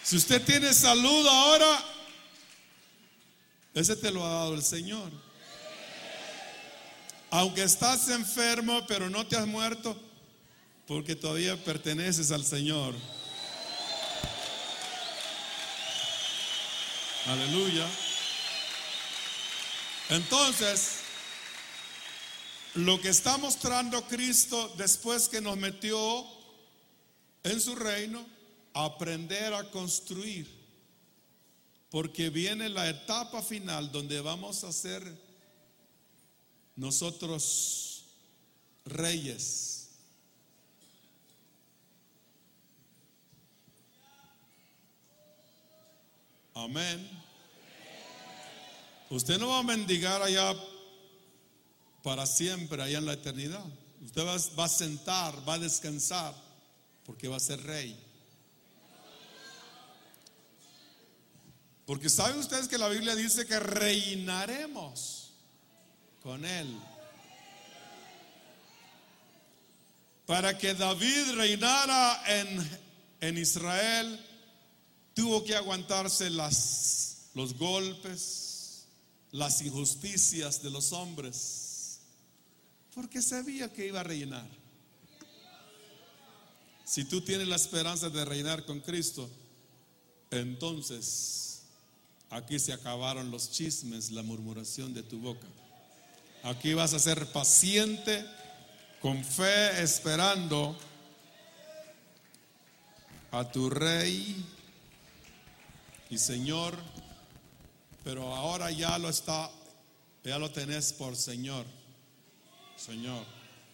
Si usted tiene salud ahora, ese te lo ha dado el Señor. Aunque estás enfermo, pero no te has muerto, porque todavía perteneces al Señor. Aleluya. Entonces, lo que está mostrando Cristo después que nos metió en su reino, aprender a construir, porque viene la etapa final donde vamos a ser nosotros reyes. Amén. Usted no va a mendigar allá para siempre, allá en la eternidad. Usted va a sentar, va a descansar, porque va a ser rey. Porque saben ustedes que la Biblia dice que reinaremos con Él. Para que David reinara en Israel, tuvo que aguantarse los golpes, las injusticias de los hombres, porque sabía que iba a reinar. Si tú tienes la esperanza de reinar con Cristo, entonces aquí se acabaron los chismes, la murmuración de tu boca. Aquí vas a ser paciente, con fe, esperando a tu Rey y Señor. Pero ahora ya lo tenés por Señor. Señor.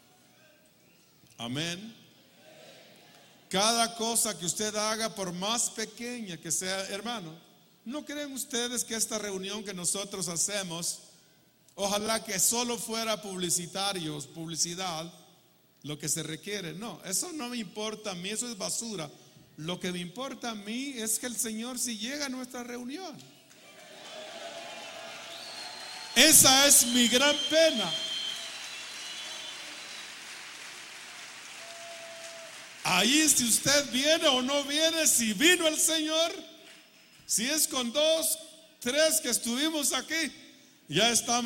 Amén. Cada cosa que usted haga, por más pequeña que sea, hermano, ¿no creen ustedes que esta reunión que nosotros hacemos, ojalá que solo fuera publicidad, lo que se requiere? No, eso no me importa a mí, eso es basura. Lo que me importa a mí es que el Señor si llega a nuestra reunión. Esa es mi gran pena. Ahí si usted viene o no viene, si vino el Señor, si es con 2, 3 que estuvimos aquí, ya estamos.